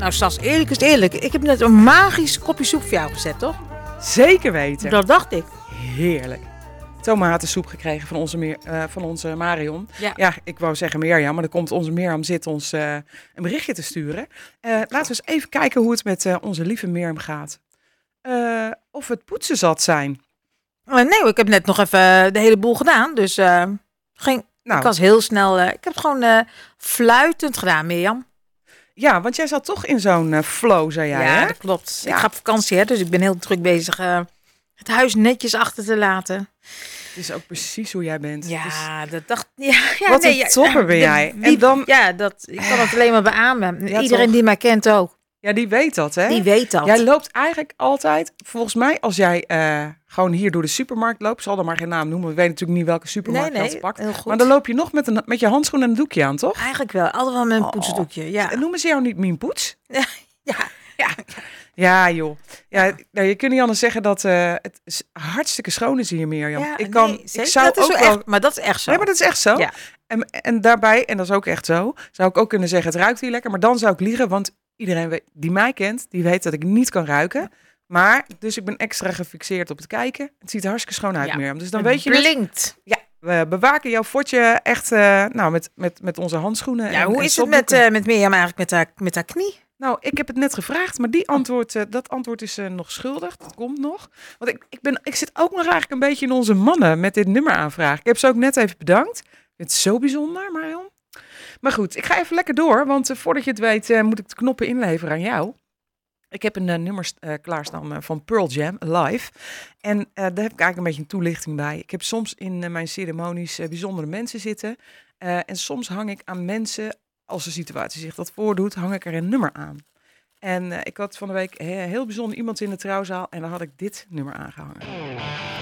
Nou, Sas, eerlijk is eerlijk. Ik heb net een magisch kopje soep voor jou gezet, toch? Zeker weten. Dat dacht ik. Heerlijk. Tomatensoep gekregen van onze Marion. Ja. Ja, ik wou zeggen Mirjam, maar dan komt onze Mirjam zit ons een berichtje te sturen. Laten we eens even kijken hoe het met onze lieve Mirjam gaat. Of het poetsen zat zijn. Nee, ik heb net nog even de hele boel gedaan. Dus ik was heel snel... ik heb het gewoon fluitend gedaan, Mirjam. Ja, want jij zat toch in zo'n flow, zei jij, Ja, hè? dat klopt. Ja. Ik ga op vakantie, hè, dus ik ben heel druk bezig het huis netjes achter te laten. Het is ook precies hoe jij bent. Ja, Het is- dat dacht ik. Wat een topper ben jij. En dan, Ja, ik kan het alleen maar beamen. Ja, Iedereen toch? die mij kent ook. ja, die weet dat, hè? Die weet dat. Jij loopt eigenlijk altijd, volgens mij, als jij gewoon hier door de supermarkt loopt, zal er maar geen naam noemen, we weten natuurlijk niet welke supermarkt nee, dat pakt. heel goed. Maar dan loop je nog met je handschoen en een doekje aan, toch? Eigenlijk wel. Altijd wel met een Oh. poetsdoekje. Ja. En noemen ze jou niet Mien Poets? Ja. Ja, joh. Ja, nou, je kunt niet anders zeggen dat het is hartstikke schoon is hier, Mirjam. Ja, ik zeker. zou dat is ook zo wel... echt, maar dat is echt zo. Nee, maar dat is echt zo. Ja. En daarbij, en dat is ook echt zo, zou ik ook kunnen zeggen, het ruikt hier lekker. Maar dan zou ik liegen, want iedereen die mij kent, die weet dat ik niet kan ruiken. Maar, dus ik ben extra gefixeerd op het kijken. Het ziet er hartstikke schoon uit, Ja. Mirjam. Dus dan Het weet je het. blinkt. Ja, we bewaken jouw fotje echt met onze handschoenen. Ja, en- hoe en is het stopdoeken. met Mirjam eigenlijk met haar knie? Nou, ik heb het net gevraagd, maar dat antwoord is nog schuldig. Dat komt nog. Want ik zit ook nog eigenlijk een beetje in onze mannen met dit nummer aanvragen. Ik heb ze ook net even bedankt. Ik vind het zo bijzonder, Marion. Maar goed, ik ga even lekker door, want voordat je het weet moet ik de knoppen inleveren aan jou. Ik heb een nummer klaarstaan van Pearl Jam, Live. En daar heb ik eigenlijk een beetje een toelichting bij. Ik heb soms in mijn ceremonies bijzondere mensen zitten. En soms hang ik aan mensen, als de situatie zich dat voordoet, hang ik er een nummer aan. En ik had van de week heel bijzonder iemand in de trouwzaal en daar had ik dit nummer aangehangen.